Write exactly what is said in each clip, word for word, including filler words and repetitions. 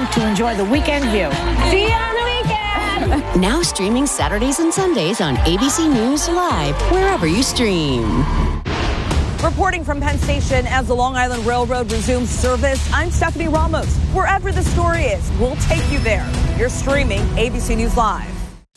to enjoy the weekend view. See you on the weekend! Now streaming Saturdays and Sundays on A B C News Live, wherever you stream. Reporting from Penn Station as the Long Island Railroad resumes service, I'm Stephanie Ramos. Wherever the story is, we'll take you there. You're streaming A B C News Live.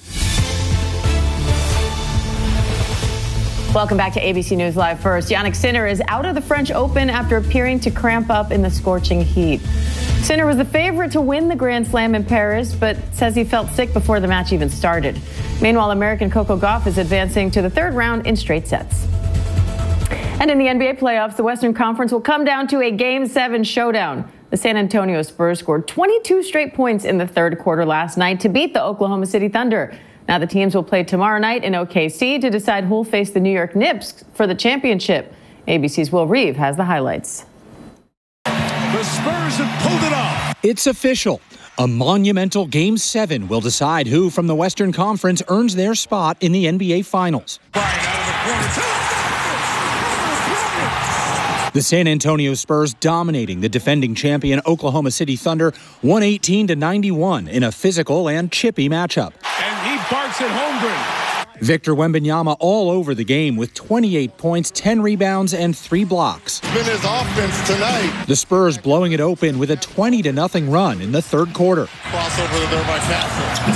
Welcome back to A B C News Live. First, Jannik Sinner is out of the French Open after appearing to cramp up in the scorching heat. Sinner was the favorite to win the Grand Slam in Paris, but says he felt sick before the match even started. Meanwhile, American Coco Gauff is advancing to the third round in straight sets. And in the N B A playoffs, the Western Conference will come down to a Game seven showdown. The San Antonio Spurs scored twenty-two straight points in the third quarter last night to beat the Oklahoma City Thunder. Now the teams will play tomorrow night in O K C to decide who will face the New York Knicks for the championship. A B C's Will Reeve has the highlights. The Spurs have pulled it off. It's official. A monumental Game seven will decide who from the Western Conference earns their spot in the N B A Finals. Right out of the corner. The San Antonio Spurs dominating the defending champion Oklahoma City Thunder one eighteen to ninety-one in a physical and chippy matchup. And he barks at Holmgren. Victor Wembanyama all over the game with twenty-eight points, ten rebounds, and three blocks. Been his offense tonight. The Spurs blowing it open with a twenty to nothing run in the third quarter. Crossover there by Castle.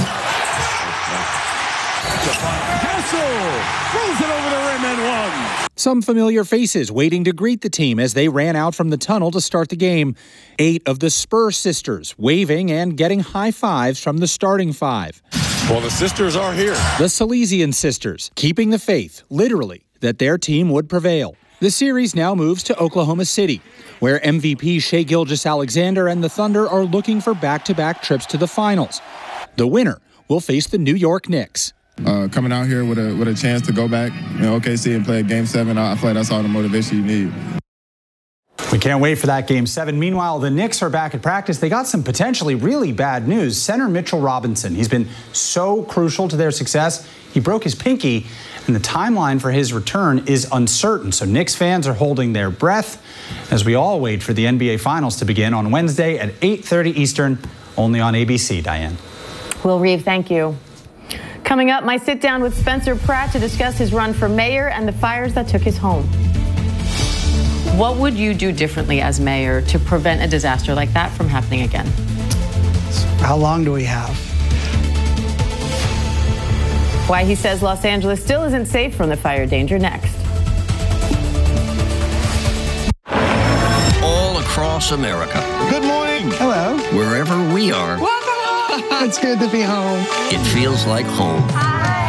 Castle rolls it over the rim and one. Some familiar faces waiting to greet the team as they ran out from the tunnel to start the game. Eight of the Spurs sisters waving and getting high fives from the starting five. Well, the sisters are here. The Silesian sisters keeping the faith, literally, that their team would prevail. The series now moves to Oklahoma City, where M V P Shai Gilgeous-Alexander and the Thunder are looking for back-to-back trips to the finals. The winner will face the New York Knicks. Uh, coming out here with a with a chance to go back in O K C and play a Game seven, I feel like that's all the motivation you need. We can't wait for that Game seven. Meanwhile, the Knicks are back at practice. They got some potentially really bad news. Center Mitchell Robinson, he's been so crucial to their success. He broke his pinky, and the timeline for his return is uncertain. So Knicks fans are holding their breath as we all wait for the N B A Finals to begin on Wednesday at eight thirty Eastern, only on A B C. Diane. Will Reeve, thank you. Coming up, my sit down with Spencer Pratt to discuss his run for mayor and the fires that took his home. What would you do differently as mayor to prevent a disaster like that from happening again? How long do we have? Why he says Los Angeles still isn't safe from the fire danger next. All across America. Good morning. Hello. Wherever we are. Welcome home. It's good to be home. It feels like home.